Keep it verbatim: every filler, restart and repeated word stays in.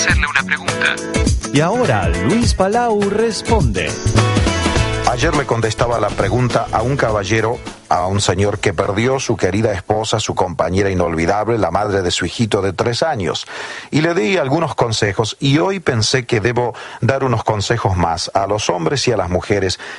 hacerle una pregunta. Y ahora Luis Palau responde. Ayer le contestaba la pregunta a un caballero, a un señor que perdió su querida esposa, su compañera inolvidable, la madre de su hijito de tres años. Y le di algunos consejos y hoy pensé que debo dar unos consejos más a los hombres y a las mujeres